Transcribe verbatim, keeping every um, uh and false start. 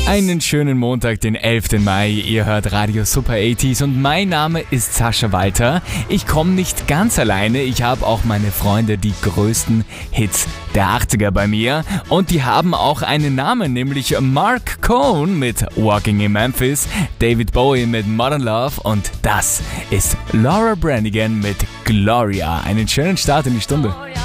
Einen schönen Montag, den elften Mai. Ihr hört Radio Super achtziger und mein Name ist Sascha Walter. Ich komme nicht ganz alleine, ich habe auch meine Freunde, die größten Hits der achtziger bei mir. Und die haben auch einen Namen, nämlich Mark Cohn mit Walking in Memphis, David Bowie mit Modern Love und das ist Laura Branigan mit Gloria. Einen schönen Start in die Stunde.